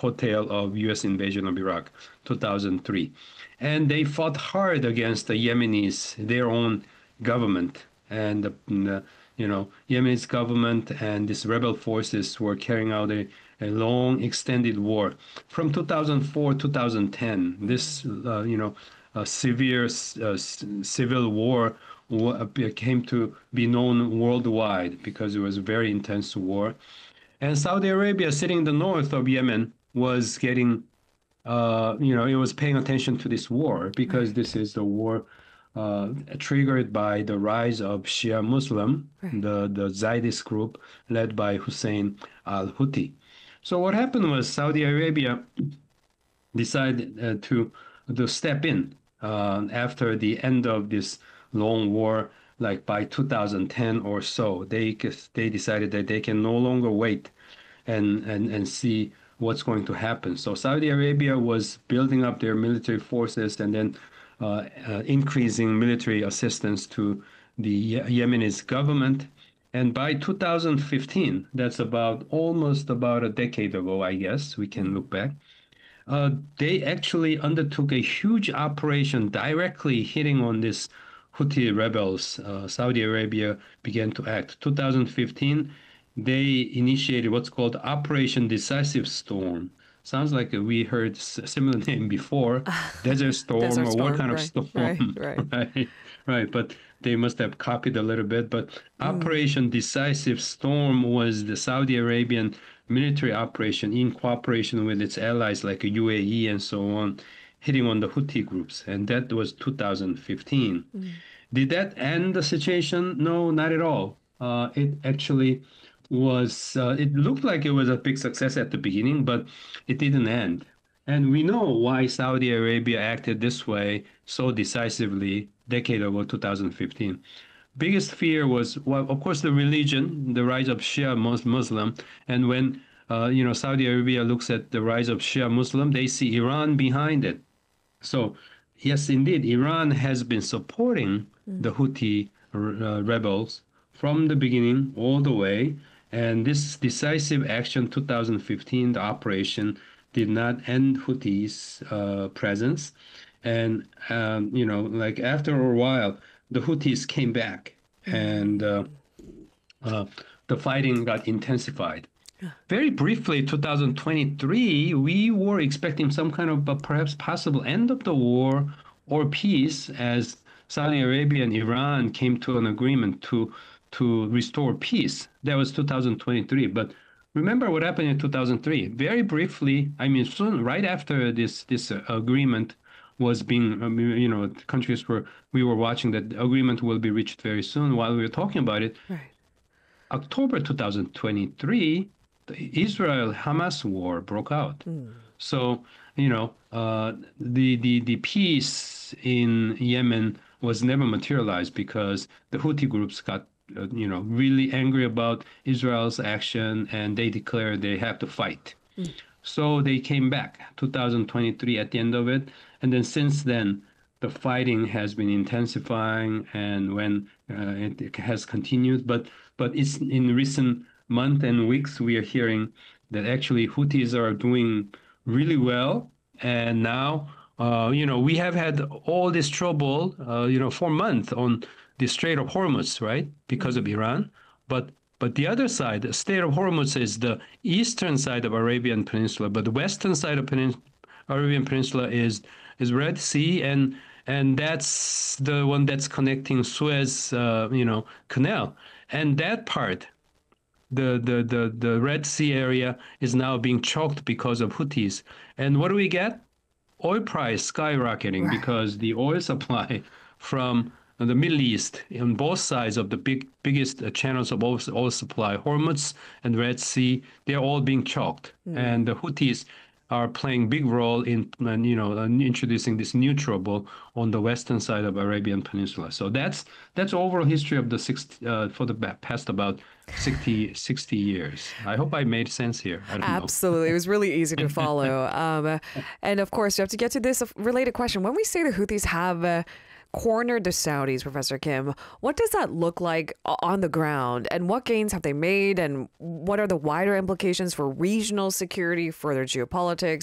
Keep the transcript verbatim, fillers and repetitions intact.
coattail of U S invasion of Iraq, two thousand three. And they fought hard against the Yemenis, their own government. And, the, the, you know, Yemen's government and these rebel forces were carrying out a, a long, extended war. From two thousand four, two thousand ten, this, uh, you know, a severe uh, civil war came to be known worldwide because it was a very intense war. And Saudi Arabia, sitting in the north of Yemen, was getting, uh, you know, it was paying attention to this war because right. this is the war uh, triggered by the rise of Shia Muslim, right. the, the Zaydist group led by Hussein al-Houthi. So what happened was Saudi Arabia decided uh, to, to step in uh, after the end of this long war, like by two thousand ten or so. They they decided that they can no longer wait and, and, and see what's going to happen. So Saudi Arabia was building up their military forces and then uh, uh, increasing military assistance to the Yemenis government. And by two thousand fifteen, that's about almost about a decade ago, I guess, we can look back, uh, they actually undertook a huge operation directly hitting on this Houthi rebels. uh, Saudi Arabia began to act. two thousand fifteen, they initiated what's called Operation Decisive Storm. Sounds like we heard a similar name before, Desert Storm, Desert or Storm, what kind right, of storm? Right, right. right, right. But they must have copied a little bit. But mm. Operation Decisive Storm was the Saudi Arabian military operation in cooperation with its allies like U A E and so on, hitting on the Houthi groups. And that was two thousand fifteen. Mm. Did that end the situation? No, not at all. Uh, it actually was, uh, it looked like it was a big success at the beginning, but it didn't end. And we know why Saudi Arabia acted this way so decisively decade ago, two thousand fifteen. Biggest fear was, well, of course, the religion, the rise of Shia Muslim. And when, uh, you know, Saudi Arabia looks at the rise of Shia Muslim, they see Iran behind it. So, yes, indeed, Iran has been supporting mm. the Houthi uh, rebels from the beginning all the way. And this decisive action, two thousand fifteen, the operation, did not end Houthis' uh, presence. And, um, you know, like after a while, the Houthis came back and uh, uh, the fighting got intensified. Very briefly, two thousand twenty-three, we were expecting some kind of uh, perhaps possible end of the war or peace as Saudi Arabia and Iran came to an agreement to to restore peace. That was two thousand twenty-three. But remember what happened in two thousand three. Very briefly, I mean, soon, right after this this uh, agreement was being, um, you know, countries were, we were watching that the agreement will be reached very soon while we were talking about it. Right. October two thousand twenty-three, the Israel-Hamas war broke out. Mm. So, you know, uh, the, the, the peace in Yemen was never materialized because the Houthi groups got, uh, you know, really angry about Israel's action and they declared they have to fight. Mm. So they came back, two thousand twenty-three at the end of it. And then since then, the fighting has been intensifying and when uh, it, it has continued. But but it's in recent months and weeks, we are hearing that actually Houthis are doing really well. And now, uh, you know, we have had all this trouble, uh, you know, for months on the Strait of Hormuz, right, because of Iran. But But the other side, the Strait of Hormuz is the eastern side of Arabian Peninsula, but the western side of Penin- Arabian Peninsula is is Red Sea, and and that's the one that's connecting Suez, uh, you know, Canal, and that part, the, the the the Red Sea area is now being choked because of Houthis. And what do we get? Oil price skyrocketing right. because the oil supply from the Middle East, on both sides of the big biggest channels of oil, oil supply, Hormuz and Red Sea, they're all being choked. Mm. And the Houthis are playing big role in, you know, introducing this new trouble on the western side of Arabian Peninsula. So that's that's overall history of the six, uh, for the past about sixty, sixty years. I hope I made sense here. I don't Absolutely. know. It was really easy to follow. Um, and of course, you have to get to this related question. When we say the Houthis have uh, cornered the Saudis, Professor Kim. What does that look like on the ground? And what gains have they made? And what are the wider implications for regional security, further geopolitics?